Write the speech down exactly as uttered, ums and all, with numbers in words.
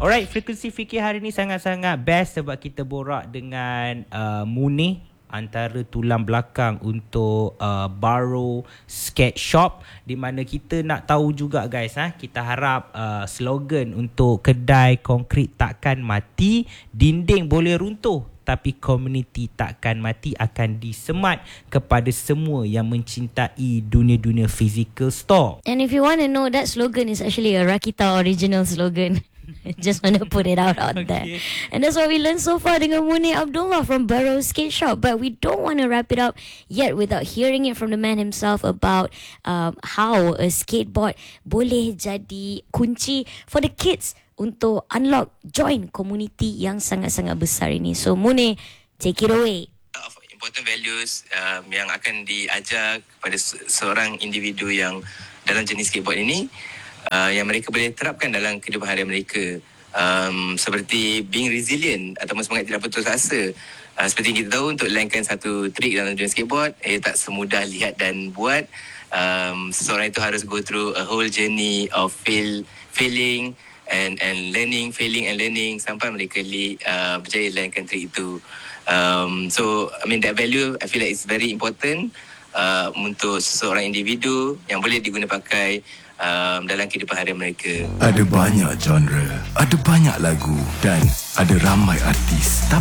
Alright, frekuensi fikir hari ni sangat-sangat best sebab kita borak dengan uh, Munir, antara tulang belakang untuk uh, Barrow Skate Shop, di mana kita nak tahu juga guys, ha, kita harap uh, slogan untuk kedai konkrit takkan mati, dinding boleh runtuh tapi komuniti takkan mati akan disemat kepada semua yang mencintai dunia-dunia physical store. And if you want to know, that slogan is actually a Rakita original slogan. Just want to put it out out okay. there. And that's what we learned so far dengan Munir Abdullah from Barrow Skate Shop. But we don't want to wrap it up yet without hearing it from the man himself about um, how a skateboard boleh jadi kunci for the kids untuk unlock, join komuniti yang sangat-sangat besar ini. So Munir, take it away. Important values um, yang akan diajar kepada se- seorang individu yang dalam jenis skateboard ini, Uh, yang mereka boleh terapkan dalam kehidupan harian mereka, um, seperti being resilient ataupun semangat tidak putus asa. Uh, seperti kita tahu, untuk lainkan satu trik dalam dunia skateboard, eh, tak semudah lihat dan buat. Um, seseorang itu harus go through a whole journey of fail, failing and and learning, failing and learning sampai mereka li, uh, berjaya lainkan trik itu. Um, so I mean that value I feel like it's very important uh, untuk seseorang individu yang boleh diguna pakai Um, dalam kehidupan harian mereka. Ada banyak genre, ada banyak lagu dan ada ramai artis. Tapi